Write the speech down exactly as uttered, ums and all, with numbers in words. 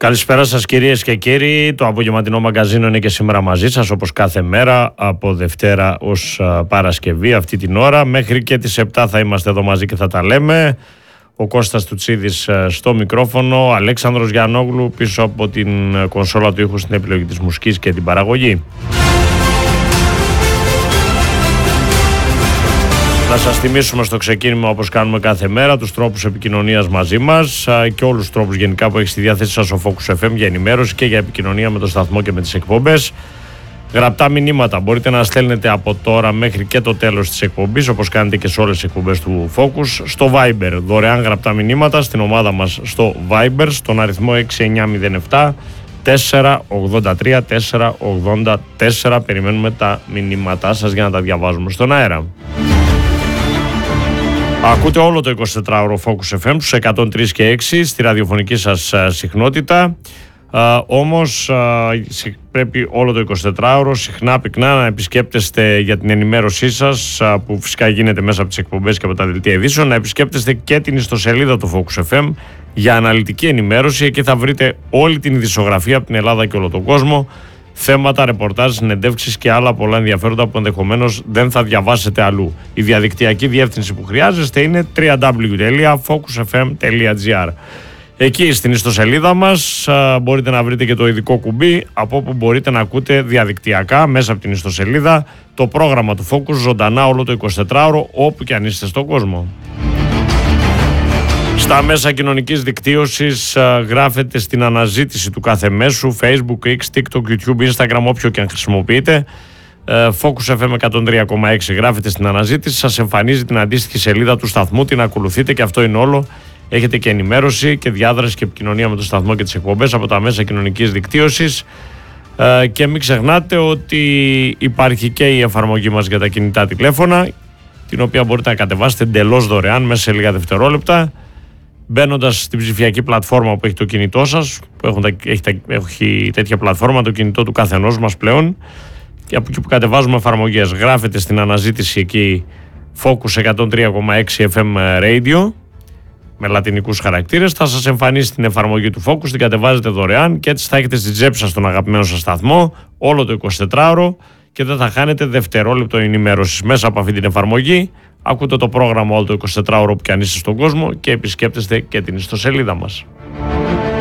Καλησπέρα σας κυρίες και κύριοι. Το απογευματινό μαγκαζίνο είναι και σήμερα μαζί σας, όπως κάθε μέρα από Δευτέρα ως Παρασκευή αυτή την ώρα. Μέχρι και τις επτά θα είμαστε εδώ μαζί και θα τα λέμε. Ο Κώστας Τουτσίδης στο μικρόφωνο, ο Αλέξανδρος Γιαννόγλου πίσω από την κονσόλα του ήχου στην επιλογή της μουσικής και την παραγωγή. Να σας θυμίσουμε στο ξεκίνημα, όπως κάνουμε κάθε μέρα, τους τρόπους επικοινωνίας μαζί μας και όλους τους τρόπους γενικά που έχει στη διάθεση σας ο Focus εφ εμ για ενημέρωση και για επικοινωνία με το σταθμό και με τις εκπομπές. Γραπτά μηνύματα μπορείτε να στέλνετε από τώρα μέχρι και το τέλος της εκπομπής, όπως κάνετε και σε όλες τις εκπομπές του Focus, στο Viber. Δωρεάν γραπτά μηνύματα στην ομάδα μας στο Viber, στον αριθμό έξι εννιά μηδέν επτά τέσσερα ογδόντα τρία τέσσερα ογδόντα τέσσερα. Περιμένουμε τα μηνύματά σας για να τα διαβάζουμε στον αέρα. Ακούτε όλο το εικοσιτετράωρο Focus εφ εμ στους εκατόν τρία και έξι στη ραδιοφωνική σας συχνότητα. Uh, όμως uh, πρέπει όλο το εικοσιτετράωρο συχνά πυκνά να επισκέπτεστε για την ενημέρωσή σας, uh, που φυσικά γίνεται μέσα από τις εκπομπές και από τα δελτία ειδήσεων, να επισκέπτεστε και την ιστοσελίδα του Focus εφ εμ για αναλυτική ενημέρωση. Εκεί θα βρείτε όλη την ειδησιογραφία από την Ελλάδα και όλο τον κόσμο, θέματα, ρεπορτάζ, συνεντεύξεις και άλλα πολλά ενδιαφέροντα που ενδεχομένως δεν θα διαβάσετε αλλού. Η διαδικτυακή διεύθυνση που χρειάζεστε είναι double-u double-u double-u τελεία focus f m τελεία g r. Εκεί στην ιστοσελίδα μας α, μπορείτε να βρείτε και το ειδικό κουμπί από όπου μπορείτε να ακούτε διαδικτυακά μέσα από την ιστοσελίδα το πρόγραμμα του Focus ζωντανά όλο το εικοσιτετράωρο όπου και αν είστε στον κόσμο. Στα μέσα κοινωνικής δικτύωσης α, γράφετε στην αναζήτηση του κάθε μέσου, Facebook, X, TikTok, YouTube, Instagram, όποιο και αν χρησιμοποιείτε. Uh, Focus εφ εμ εκατόν τρία κόμμα έξι γράφετε στην αναζήτηση, σας εμφανίζει την αντίστοιχη σελίδα του σταθμού, την ακολουθείτε και αυτό είναι όλο. Έχετε και ενημέρωση και διάδραση και επικοινωνία με το σταθμό και τις εκπομπές από τα μέσα κοινωνικής δικτύωσης. Uh, και μην ξεχνάτε ότι υπάρχει και η εφαρμογή μας για τα κινητά τηλέφωνα, την οποία μπορείτε να κατεβάσετε εντελώς δωρεάν μέσα σε λίγα δευτερόλεπτα, μπαίνοντας στην ψηφιακή πλατφόρμα που έχει το κινητό σας, που έχουν τα, έχει, τα, έχει τέτοια πλατφόρμα το κινητό του καθενός μας πλέον. Και από εκεί που κατεβάζουμε εφαρμογές, γράφετε στην αναζήτηση εκεί Focus εκατόν τρία κόμμα έξι εφ εμ Radio με λατινικούς χαρακτήρες, θα σας εμφανίσει την εφαρμογή του Focus, την κατεβάζετε δωρεάν και έτσι θα έχετε στην τσέπη σας τον αγαπημένο σας σταθμό όλο το εικοσιτετράωρο και δεν θα χάνετε δευτερόλεπτο ενημέρωσης. Μέσα από αυτή την εφαρμογή ακούτε το πρόγραμμα όλο το εικοσιτετράωρο που κι αν είστε στον κόσμο και επισκέπτεστε και την ιστοσελίδα μας.